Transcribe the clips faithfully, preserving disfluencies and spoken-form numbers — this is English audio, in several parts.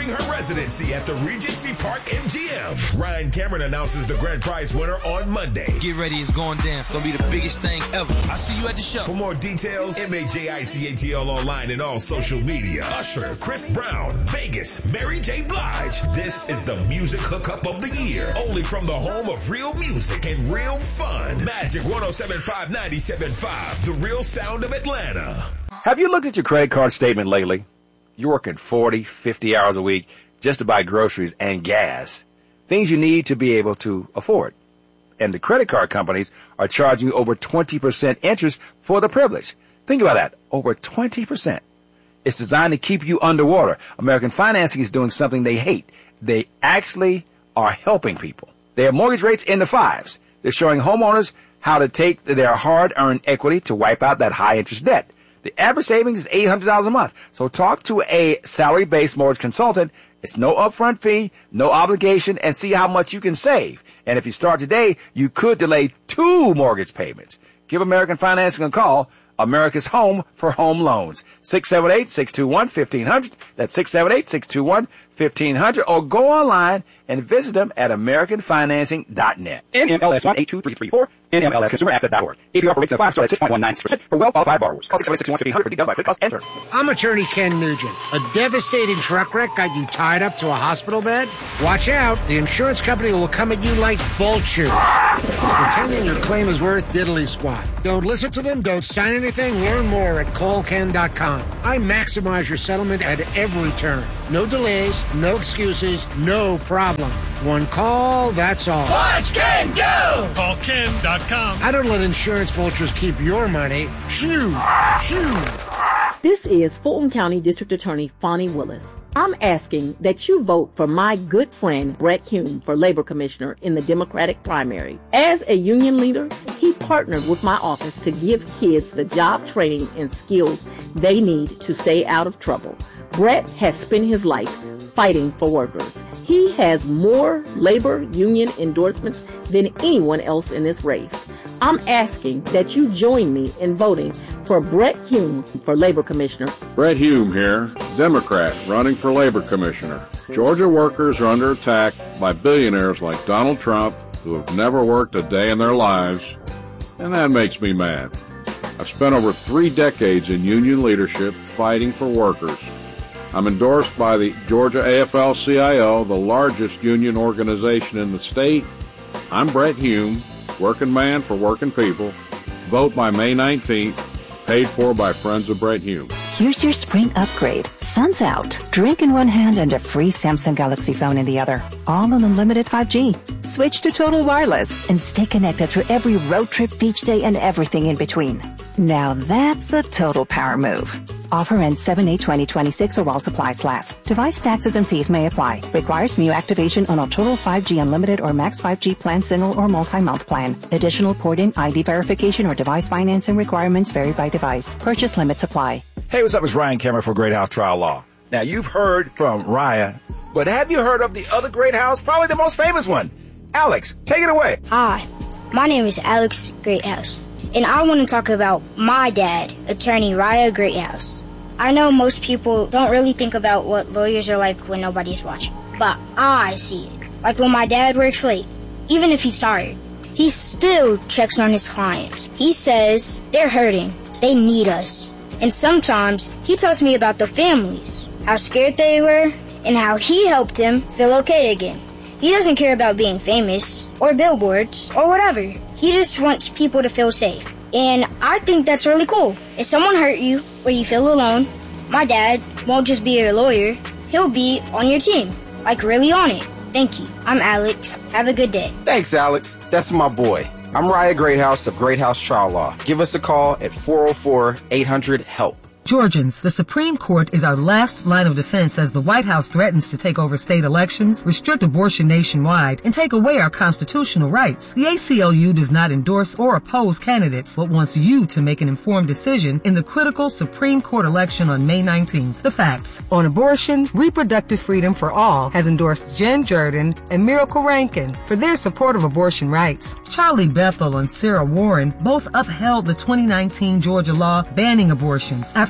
her residency at the Regency Park M G M. Ryan Cameron announces the grand prize winner on Monday. Get ready, it's going down. It's going to be the biggest thing ever. I'll see you at the show. For more details, M A J I C A T L online and all social media. Usher, Chris Brown, Vegas, Mary J. Blige. This is the music hookup of the year. Only from the home of real music and real fun. Magic one oh seven point five, ninety-seven point five. The real sound of Atlanta. Have you looked at your credit card statement lately? You're working forty, fifty hours a week just to buy groceries and gas. Things you need to be able to afford. And the credit card companies are charging you over twenty percent interest for the privilege. Think about that. Over twenty percent. It's designed to keep you underwater. American Financing is doing something they hate. They actually are helping people. They have mortgage rates in the fives. They're showing homeowners how to take their hard-earned equity to wipe out that high-interest debt. The average savings is eight hundred dollars a month. So talk to a salary-based mortgage consultant. It's no upfront fee, no obligation, and see how much you can save. And if you start today, you could delay two mortgage payments. Give American Financing a call. America's home for home loans. six seven eight, six two one, one five zero zero. That's six seven eight, six two one, one five zero zero. Or go online and visit them at american financing dot net. N M L S one eight two three three four. N M L S consumer asset dot org. A P R for rates of five start at six point one nine six percent for well-qualified borrowers. Call six seven eight, six two one, one five zero zero for details by click cost enter. I'm attorney Ken Nugent. A devastating truck wreck got you tied up to a hospital bed? Watch out. The insurance company will come at you like vultures, pretending your claim is worth diddly squat. Don't listen to them. Don't sign anything. Learn more at call ken dot com. I maximize your settlement at every turn. No delays, no excuses, no problem. One call, that's all. Watch Ken go! call ken dot com. I don't let insurance vultures keep your money. Shoo! Shoo! This is Fulton County District Attorney Fonnie Willis. I'm asking that you vote for my good friend Brett Hume for Labor Commissioner in the Democratic primary. As a union leader, he partnered with my office to give kids the job training and skills they need to stay out of trouble. Brett has spent his life fighting for workers. He has more labor union endorsements than anyone else in this race. I'm asking that you join me in voting for Brett Hume for Labor Commissioner. Brett Hume here, Democrat, running for Labor Commissioner. Georgia workers are under attack by billionaires like Donald Trump, who have never worked a day in their lives, and that makes me mad. I've spent over three decades in union leadership fighting for workers. I'm endorsed by the Georgia A F L C I O, the largest union organization in the state. I'm Brett Hume, working man for working people. Vote by May nineteenth. Paid for by Friends of Brett Hume. Here's your spring upgrade. Sun's out. Drink in one hand and a free Samsung Galaxy phone in the other. All on unlimited five G. Switch to Total Wireless and stay connected through every road trip, beach day, and everything in between. Now that's a total power move. Offer ends seven eight twenty twenty-six or while supplies last. Device taxes and fees may apply. Requires new activation on a Total five G Unlimited or Max five G plan, single or multi-month plan. Additional port-in, I D verification, or device financing requirements vary by device. Purchase limits apply. Hey, what's up? It's Ryan Cameron for Great House Trial Law. Now, you've heard from Raya, but have you heard of the other great house? Probably the most famous one. Alex, take it away. Hi, my name is Alex Greathouse, and I want to talk about my dad, attorney Raya Greathouse. I know most people don't really think about what lawyers are like when nobody's watching, but I see it. Like when my dad works late, even if he's tired, he still checks on his clients. He says they're hurting, they need us. And sometimes he tells me about the families, how scared they were, and how he helped them feel okay again. He doesn't care about being famous, or billboards, or whatever. He just wants people to feel safe. And I think that's really cool. If someone hurt you, or you feel alone, my dad won't just be your lawyer, he'll be on your team. Like really on it. Thank you. I'm Alex. Have a good day. Thanks, Alex. That's my boy. I'm Raya Greathouse of Great House Trial Law. Give us a call at four oh four, eight hundred, HELP. Georgians, the Supreme Court is our last line of defense as the White House threatens to take over state elections, restrict abortion nationwide, and take away our constitutional rights. The A C L U does not endorse or oppose candidates, but wants you to make an informed decision in the critical Supreme Court election on May nineteenth. The facts. On abortion, Reproductive Freedom for All has endorsed Jen Jordan and Miracle Rankin for their support of abortion rights. Charlie Bethel and Sarah Warren both upheld the twenty nineteen Georgia law banning abortions after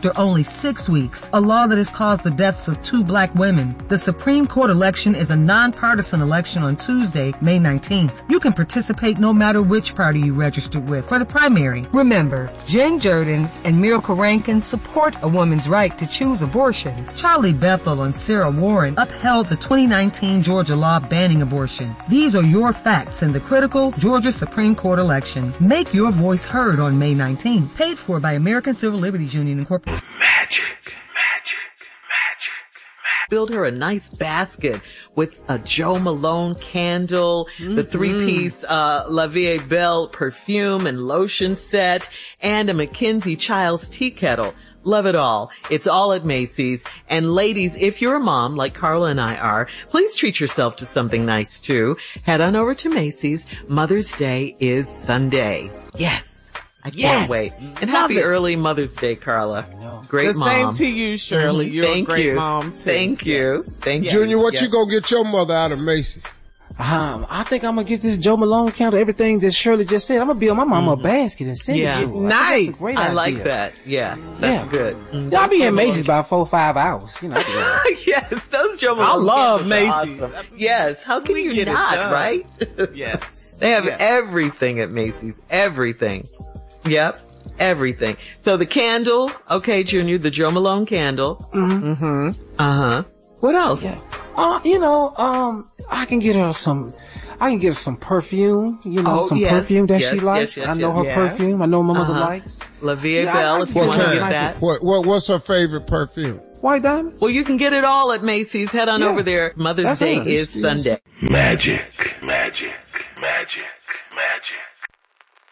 after only six weeks, a law that has caused the deaths of two black women. The Supreme Court election is a nonpartisan election on Tuesday, May nineteenth. You can participate no matter which party you registered with for the primary. Remember, Jen Jordan and Miracle Rankin support a woman's right to choose abortion. Charlie Bethel and Sarah Warren upheld the twenty nineteen Georgia law banning abortion. These are your facts in the critical Georgia Supreme Court election. Make your voice heard on May nineteenth. Paid for by American Civil Liberties Union Incorporated. Magic, magic, magic. Build her a nice basket with a Joe Malone candle, mm-hmm. the three-piece uh, La Vie Belle perfume and lotion set, and a Mackenzie Childs tea kettle. Love it all. It's all at Macy's. And ladies, if you're a mom like Carla and I are, please treat yourself to something nice too. Head on over to Macy's. Mother's Day is Sunday. Yes. I yes. can't wait. And Love happy it. early Mother's Day, Carla. Great the mom. Same to you, Shirley. You're Thank a great you. mom, too. Thank you. Yes. Thank you. Junior, what yes. you gonna get your mother out of Macy's? Um, I think I'm gonna get this Joe Malone candle. Everything that Shirley just said. I'm gonna build my mama mm-hmm. a basket and send yeah. it to her. Nice. I, great I idea. like that. Yeah. That's yeah. good. Mm-hmm. I'll be in Macy's by four, five hours. You know. yes. Those Joe Malone I love candles are Macy's. awesome. Yes. How can We you get it not, done. right? yes. They have yes. everything at Macy's. Everything. Yep. Everything. So the candle, okay, Junior, the Joe Malone candle. Mm-hmm. Mm-hmm. Uh-huh. What else? Yeah. Uh, you know, um, I can get her some, I can get her some perfume, you know, Oh, some yes. perfume that Yes, she likes. yes, yes, I know yes. her Yes. perfume. I know my mother Uh-huh. likes. La Vie Yeah, Belle, I- if you What want to kind? get that. What, what what's her favorite perfume? White Diamond? Well, you can get it all at Macy's. Head on Yeah. over there. Mother's That's Day her. is She- Sunday. Magic, magic, magic, magic.